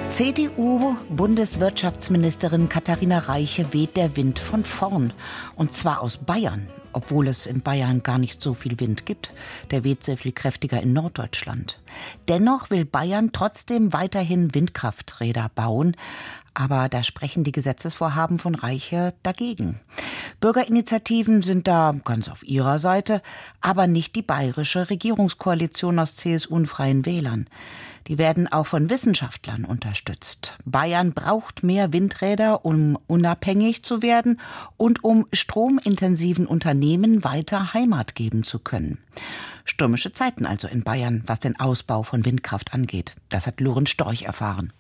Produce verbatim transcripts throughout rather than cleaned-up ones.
C D U-Bundeswirtschaftsministerin Katharina Reiche weht der Wind von vorn. Und zwar aus Bayern, obwohl es in Bayern gar nicht so viel Wind gibt. Der weht sehr viel kräftiger in Norddeutschland. Dennoch will Bayern trotzdem weiterhin Windkrafträder bauen. Aber da sprechen die Gesetzesvorhaben von Reiche dagegen. Bürgerinitiativen sind da ganz auf ihrer Seite, aber nicht die bayerische Regierungskoalition aus C S U und Freien Wählern. Die werden auch von Wissenschaftlern unterstützt. Bayern braucht mehr Windräder, um unabhängig zu werden und um stromintensiven Unternehmen weiter Heimat geben zu können. Stürmische Zeiten also in Bayern, was den Ausbau von Windkraft angeht. Das hat Lorenz Storch erfahren.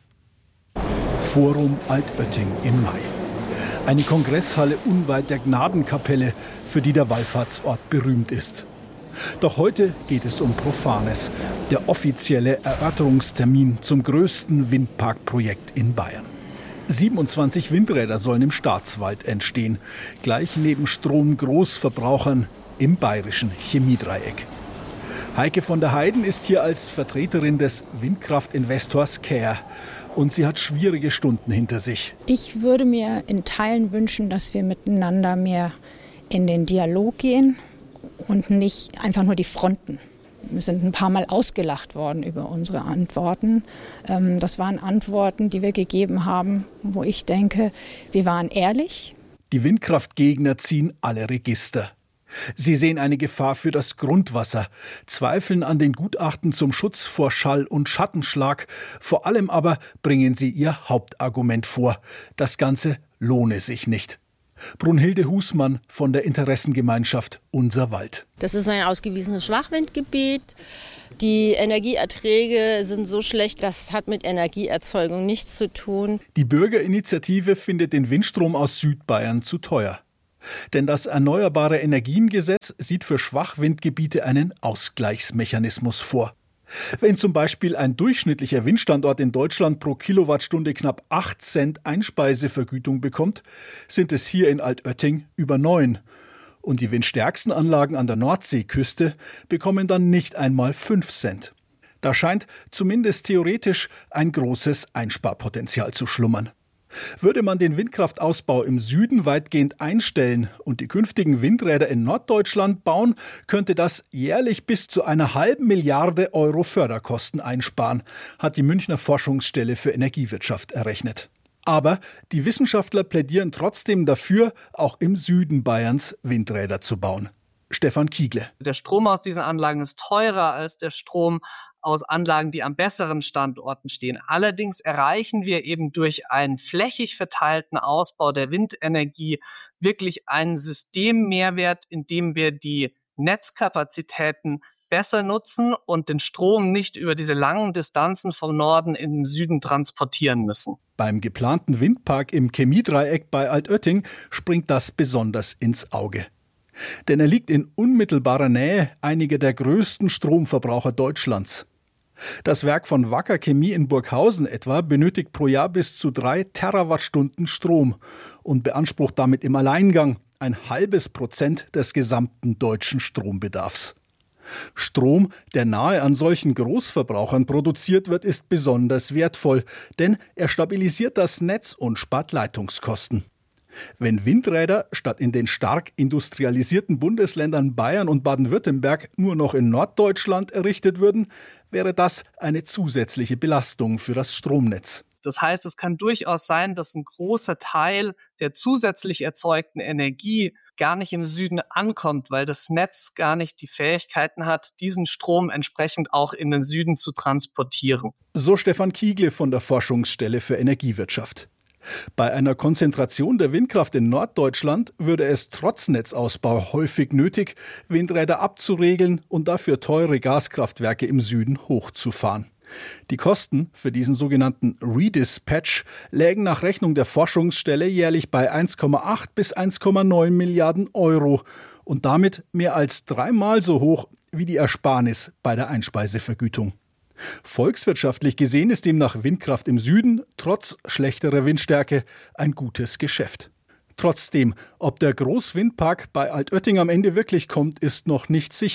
Forum Altötting im Mai. Eine Kongresshalle unweit der Gnadenkapelle, für die der Wallfahrtsort berühmt ist. Doch heute geht es um Profanes, der offizielle Erörterungstermin zum größten Windparkprojekt in Bayern. siebenundzwanzig Windräder sollen im Staatswald entstehen, gleich neben Stromgroßverbrauchern im bayerischen Chemiedreieck. Heike von der Heiden ist hier als Vertreterin des Windkraftinvestors Care. Und sie hat schwierige Stunden hinter sich. Ich würde mir in Teilen wünschen, dass wir miteinander mehr in den Dialog gehen und nicht einfach nur die Fronten. Wir sind ein paar Mal ausgelacht worden über unsere Antworten. Das waren Antworten, die wir gegeben haben, wo ich denke, wir waren ehrlich. Die Windkraftgegner ziehen alle Register. Sie sehen eine Gefahr für das Grundwasser, zweifeln an den Gutachten zum Schutz vor Schall- und Schattenschlag. Vor allem aber bringen sie ihr Hauptargument vor: Das Ganze lohne sich nicht. Brunhilde Husmann von der Interessengemeinschaft Unser Wald. Das ist ein ausgewiesenes Schwachwindgebiet. Die Energieerträge sind so schlecht, das hat mit Energieerzeugung nichts zu tun. Die Bürgerinitiative findet den Windstrom aus Südbayern zu teuer. Denn das Erneuerbare Energiengesetz sieht für Schwachwindgebiete einen Ausgleichsmechanismus vor. Wenn zum Beispiel ein durchschnittlicher Windstandort in Deutschland pro Kilowattstunde knapp acht Cent Einspeisevergütung bekommt, sind es hier in Altötting über neun. Und die windstärksten Anlagen an der Nordseeküste bekommen dann nicht einmal fünf Cent. Da scheint zumindest theoretisch ein großes Einsparpotenzial zu schlummern. Würde man den Windkraftausbau im Süden weitgehend einstellen und die künftigen Windräder in Norddeutschland bauen, könnte das jährlich bis zu einer halben Milliarde Euro Förderkosten einsparen, hat die Münchner Forschungsstelle für Energiewirtschaft errechnet. Aber die Wissenschaftler plädieren trotzdem dafür, auch im Süden Bayerns Windräder zu bauen. Stefan Kiegle. Der Strom aus diesen Anlagen ist teurer als der Strom aus Anlagen, die an besseren Standorten stehen. Allerdings erreichen wir eben durch einen flächig verteilten Ausbau der Windenergie wirklich einen Systemmehrwert, indem wir die Netzkapazitäten besser nutzen und den Strom nicht über diese langen Distanzen vom Norden in den Süden transportieren müssen. Beim geplanten Windpark im Chemiedreieck bei Altötting springt das besonders ins Auge. Denn er liegt in unmittelbarer Nähe einiger der größten Stromverbraucher Deutschlands. Das Werk von Wacker Chemie in Burghausen etwa benötigt pro Jahr bis zu drei Terawattstunden Strom und beansprucht damit im Alleingang ein halbes Prozent des gesamten deutschen Strombedarfs. Strom, der nahe an solchen Großverbrauchern produziert wird, ist besonders wertvoll, denn er stabilisiert das Netz und spart Leitungskosten. Wenn Windräder statt in den stark industrialisierten Bundesländern Bayern und Baden-Württemberg nur noch in Norddeutschland errichtet würden, wäre das eine zusätzliche Belastung für das Stromnetz. Das heißt, es kann durchaus sein, dass ein großer Teil der zusätzlich erzeugten Energie gar nicht im Süden ankommt, weil das Netz gar nicht die Fähigkeiten hat, diesen Strom entsprechend auch in den Süden zu transportieren. So Stefan Kiegle von der Forschungsstelle für Energiewirtschaft. Bei einer Konzentration der Windkraft in Norddeutschland würde es trotz Netzausbau häufig nötig, Windräder abzuregeln und dafür teure Gaskraftwerke im Süden hochzufahren. Die Kosten für diesen sogenannten Redispatch lägen nach Rechnung der Forschungsstelle jährlich bei eins Komma acht bis eins Komma neun Milliarden Euro und damit mehr als dreimal so hoch wie die Ersparnis bei der Einspeisevergütung. Volkswirtschaftlich gesehen ist demnach Windkraft im Süden trotz schlechterer Windstärke ein gutes Geschäft. Trotzdem, ob der Großwindpark bei Altötting am Ende wirklich kommt, ist noch nicht sicher.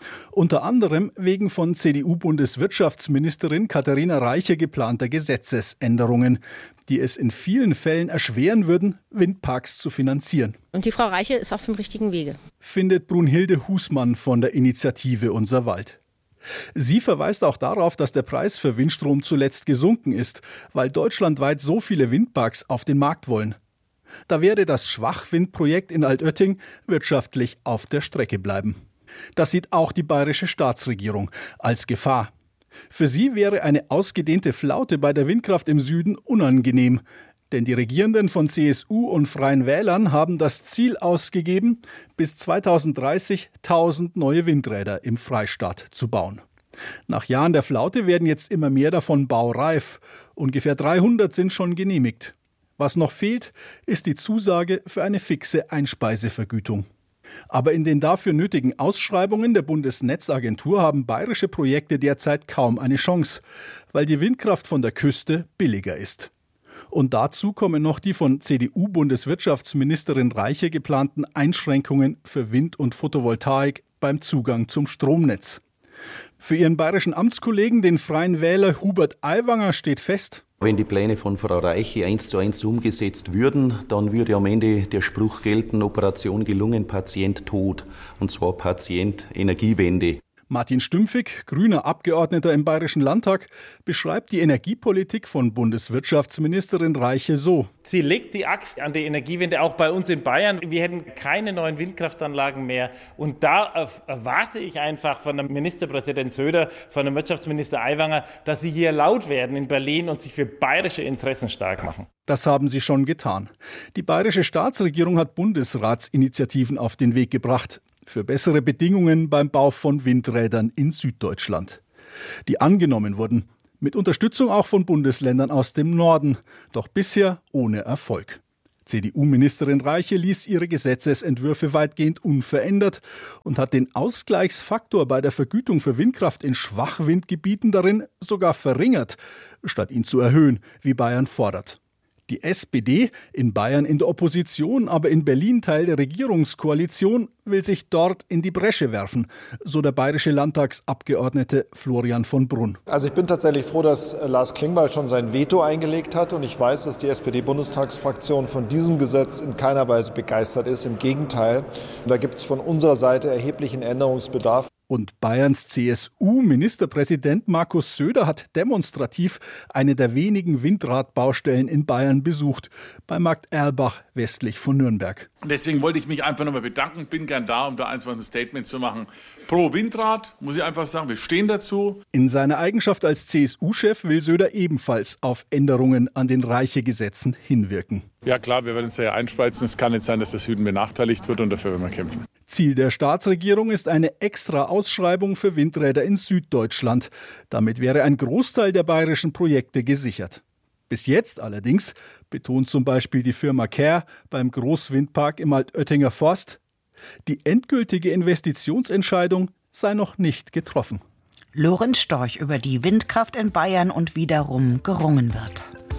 Unter anderem wegen von C D U-Bundeswirtschaftsministerin Katharina Reiche geplanter Gesetzesänderungen, die es in vielen Fällen erschweren würden, Windparks zu finanzieren. Und die Frau Reiche ist auf dem richtigen Wege, findet Brunhilde Husmann von der Initiative Unser Wald. Sie verweist auch darauf, dass der Preis für Windstrom zuletzt gesunken ist, weil deutschlandweit so viele Windparks auf den Markt wollen. Da werde das Schwachwindprojekt in Altötting wirtschaftlich auf der Strecke bleiben. Das sieht auch die bayerische Staatsregierung als Gefahr. Für sie wäre eine ausgedehnte Flaute bei der Windkraft im Süden unangenehm. Denn die Regierenden von C S U und Freien Wählern haben das Ziel ausgegeben, bis zweitausenddreißig tausend neue Windräder im Freistaat zu bauen. Nach Jahren der Flaute werden jetzt immer mehr davon baureif. Ungefähr dreihundert sind schon genehmigt. Was noch fehlt, ist die Zusage für eine fixe Einspeisevergütung. Aber in den dafür nötigen Ausschreibungen der Bundesnetzagentur haben bayerische Projekte derzeit kaum eine Chance, weil die Windkraft von der Küste billiger ist. Und dazu kommen noch die von C D U-Bundeswirtschaftsministerin Reiche geplanten Einschränkungen für Wind- und Photovoltaik beim Zugang zum Stromnetz. Für ihren bayerischen Amtskollegen, den Freien Wähler Hubert Aiwanger, steht fest: Wenn die Pläne von Frau Reiche eins zu eins umgesetzt würden, dann würde am Ende der Spruch gelten: Operation gelungen, Patient tot. Und zwar Patient Energiewende. Martin Stümpfig, grüner Abgeordneter im Bayerischen Landtag, beschreibt die Energiepolitik von Bundeswirtschaftsministerin Reiche so: Sie legt die Axt an die Energiewende, auch bei uns in Bayern. Wir hätten keine neuen Windkraftanlagen mehr. Und da erwarte ich einfach von dem Ministerpräsident Söder, von dem Wirtschaftsminister Aiwanger, dass sie hier laut werden in Berlin und sich für bayerische Interessen stark machen. Das haben sie schon getan. Die bayerische Staatsregierung hat Bundesratsinitiativen auf den Weg gebracht für bessere Bedingungen beim Bau von Windrädern in Süddeutschland, die angenommen wurden, mit Unterstützung auch von Bundesländern aus dem Norden, doch bisher ohne Erfolg. C D U-Ministerin Reiche ließ ihre Gesetzesentwürfe weitgehend unverändert und hat den Ausgleichsfaktor bei der Vergütung für Windkraft in Schwachwindgebieten darin sogar verringert, statt ihn zu erhöhen, wie Bayern fordert. Die S P D, in Bayern in der Opposition, aber in Berlin Teil der Regierungskoalition, will sich dort in die Bresche werfen, so der bayerische Landtagsabgeordnete Florian von Brunn. Also ich bin tatsächlich froh, dass Lars Klingbeil schon sein Veto eingelegt hat, und ich weiß, dass die S P D-Bundestagsfraktion von diesem Gesetz in keiner Weise begeistert ist. Im Gegenteil, da gibt es von unserer Seite erheblichen Änderungsbedarf. Und Bayerns C S U-Ministerpräsident Markus Söder hat demonstrativ eine der wenigen Windradbaustellen in Bayern besucht, bei Markt Erlbach westlich von Nürnberg. Deswegen wollte ich mich einfach nochmal bedanken, bin gern da, um da einfach ein Statement zu machen. Pro Windrad, muss ich einfach sagen, wir stehen dazu. In seiner Eigenschaft als C S U-Chef will Söder ebenfalls auf Änderungen an den Reiche-Gesetzen hinwirken. Ja klar, wir werden uns ja einspreizen. Es kann nicht sein, dass der Süden benachteiligt wird, und dafür werden wir kämpfen. Ziel der Staatsregierung ist eine extra Ausschreibung für Windräder in Süddeutschland. Damit wäre ein Großteil der bayerischen Projekte gesichert. Bis jetzt allerdings, betont zum Beispiel die Firma Care beim Großwindpark im Altöttinger Forst, die endgültige Investitionsentscheidung sei noch nicht getroffen. Lorenz Storch über die Windkraft in Bayern und wie darum gerungen wird.